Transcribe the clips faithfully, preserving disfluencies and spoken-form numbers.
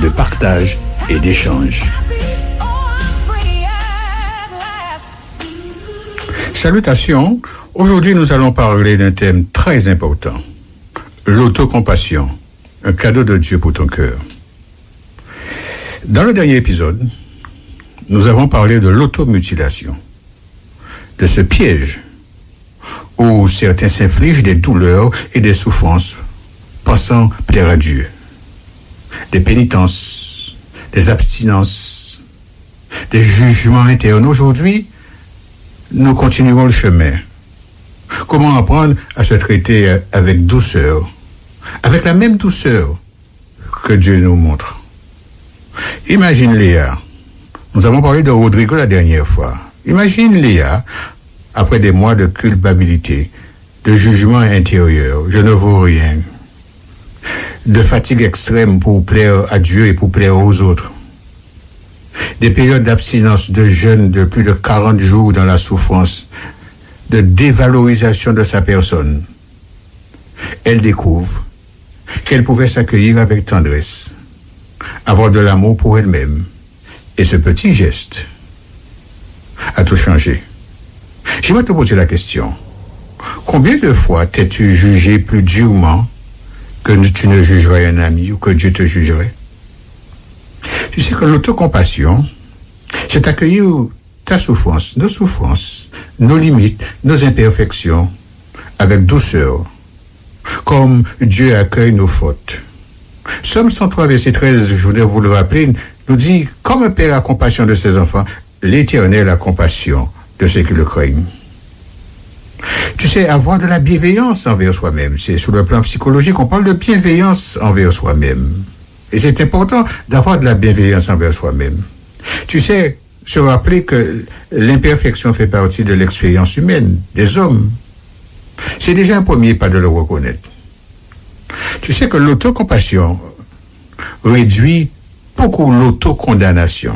de partage et d'échange. Salutations, aujourd'hui nous allons parler d'un thème très important, l'autocompassion, un cadeau de Dieu pour ton cœur. Dans le dernier épisode, nous avons parlé de l'automutilation, de ce piège où certains s'infligent des douleurs et des souffrances pensant plaire à Dieu, des pénitences, des abstinences, des jugements internes. Aujourd'hui, nous continuons le chemin. Comment apprendre à se traiter avec douceur, avec la même douceur que Dieu nous montre. Imagine Léa. Nous avons parlé de Rodrigo la dernière fois. Imagine Léa, après des mois de culpabilité, de jugement intérieur, je ne vaux rien, de fatigue extrême pour plaire à Dieu et pour plaire aux autres, des périodes d'abstinence de jeûne de plus de quarante jours dans la souffrance, de dévalorisation de sa personne. Elle découvre qu'elle pouvait s'accueillir avec tendresse, avoir de l'amour pour elle-même. Et ce petit geste a tout changé. J'aimerais te poser la question. Combien de fois t'es-tu jugé plus durement que tu ne jugerais un ami ou que Dieu te jugerait? Tu sais que l'autocompassion, c'est accueillir ta souffrance, nos souffrances, nos limites, nos imperfections avec douceur, comme Dieu accueille nos fautes. Psaume cent trois, verset treize, je voudrais vous le rappeler, nous dit, comme un père a compassion de ses enfants, l'Éternel a compassion de ceux qui le craignent. Tu sais, avoir de la bienveillance envers soi-même, c'est sur le plan psychologique, on parle de bienveillance envers soi-même. Et c'est important d'avoir de la bienveillance envers soi-même. Tu sais, se rappeler que l'imperfection fait partie de l'expérience humaine, des hommes. C'est déjà un premier pas de le reconnaître. Tu sais que l'autocompassion réduit beaucoup l'autocondamnation.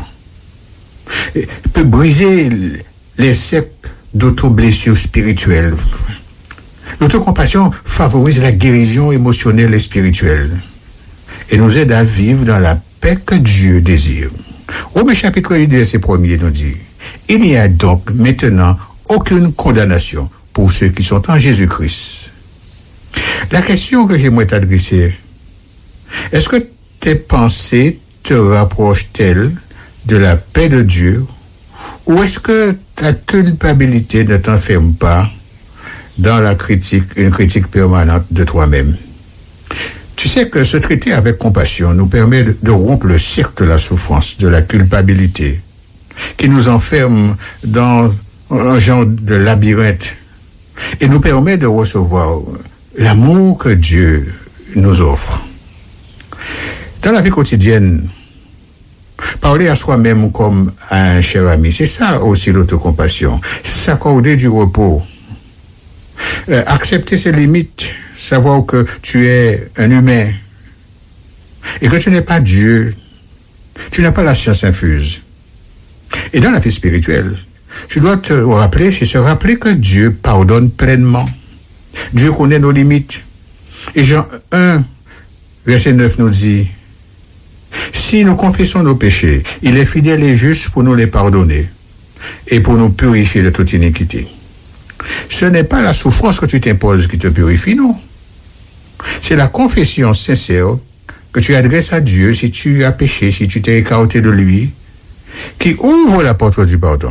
Et peut briser les cercles d'auto-blessures spirituelles. L'autocompassion favorise la guérison émotionnelle et spirituelle et nous aide à vivre dans la paix que Dieu désire. Romains chapitre huit, verset premier nous dit, « Il n'y a donc maintenant aucune condamnation pour ceux qui sont en Jésus-Christ. » La question que j'aimerais t'adresser, est-ce que tes pensées te rapprochent-elles de la paix de Dieu ou est-ce que ta culpabilité ne t'enferme pas dans la critique, une critique permanente de toi-même? Tu sais que se traiter avec compassion nous permet de, de rompre le cercle de la souffrance, de la culpabilité, qui nous enferme dans un genre de labyrinthe et nous permet de recevoir l'amour que Dieu nous offre. Dans la vie quotidienne, parler à soi-même comme à un cher ami, c'est ça aussi l'autocompassion. S'accorder du repos, euh, accepter ses limites, savoir que tu es un humain et que tu n'es pas Dieu, tu n'as pas la science infuse. Et dans la vie spirituelle, tu dois te rappeler, c'est se rappeler que Dieu pardonne pleinement. Dieu connaît nos limites. Et Jean un, verset neuf nous dit, « Si nous confessons nos péchés, il est fidèle et juste pour nous les pardonner et pour nous purifier de toute iniquité. » Ce n'est pas la souffrance que tu t'imposes qui te purifie, non. C'est la confession sincère que tu adresses à Dieu si tu as péché, si tu t'es écarté de lui, qui ouvre la porte du pardon.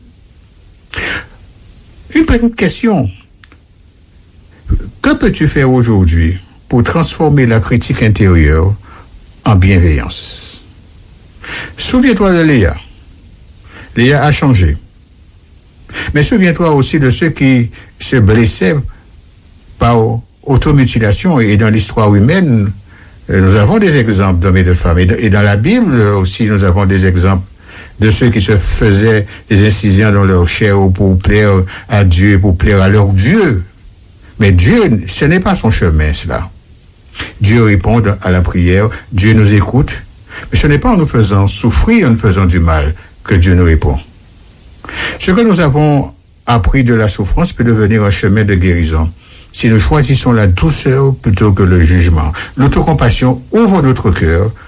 Une petite question. Que peux-tu faire aujourd'hui pour transformer la critique intérieure en bienveillance? Souviens-toi de Léa. Léa a changé. Mais souviens-toi aussi de ceux qui se blessaient par automutilation. Et dans l'histoire humaine, nous avons des exemples d'hommes et de femmes. Et dans la Bible aussi, nous avons des exemples de ceux qui se faisaient des incisions dans leur chair pour plaire à Dieu, pour plaire à leur Dieu. Mais Dieu, ce n'est pas son chemin, cela. Dieu répond à la prière, Dieu nous écoute, mais ce n'est pas en nous faisant souffrir, en nous faisant du mal, que Dieu nous répond. Ce que nous avons appris de la souffrance peut devenir un chemin de guérison si nous choisissons la douceur plutôt que le jugement. L'autocompassion ouvre notre cœur